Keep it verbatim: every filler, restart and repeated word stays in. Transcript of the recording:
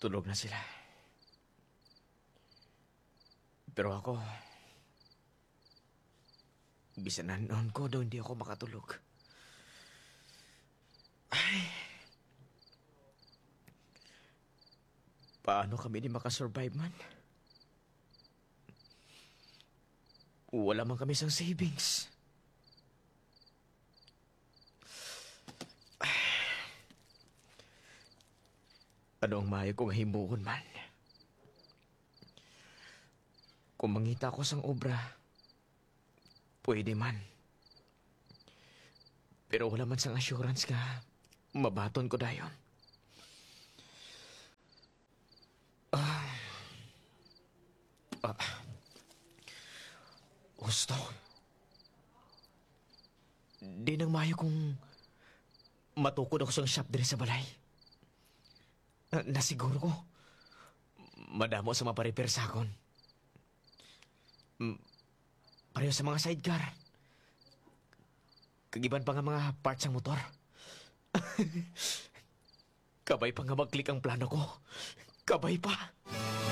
Tulog na sila. Pero ako, bisanan noon ko daw hindi ako makatulog. Ay, paano kami di makasurvive man? Wala man kami sang savings. Ano ang maayo kong himuon man? Kung mangita ko sang obra, pwede man. Pero wala man sang assurance ka, mabaton ko dayon. Ah. Ah. Gusto. Di nang maayo kung matukod ako sang shop diri sa balay. Na, nasiguro ko. Madamo sa maparepair sa akon. Mm, pareho sa mga sidecar. Kagiban pa nga mga parts ng motor. Kabay pa nga mag-click ang plano ko. Kabay pa.